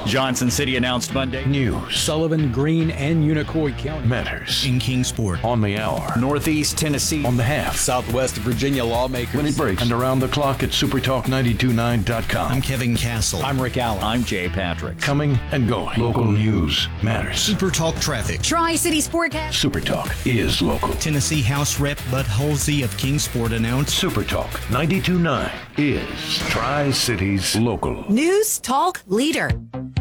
Johnson City announced Monday. News. Sullivan, Greene, and Unicoi County. Matters. In Kingsport. On the hour. Northeast Tennessee. On the half. Southwest Virginia lawmakers. When it breaks. And around the clock at supertalk929.com. I'm Kevin Castle. I'm Rick Allen. I'm Jay Patrick. Coming and going. Local news matters. Super Talk Traffic. Tri-City Sportcast. Super Talk is local. Tennessee House Rep Bud Halsey of Kingsport announced Super Talk 92.9 is Tri-Cities local. News Talk Leader.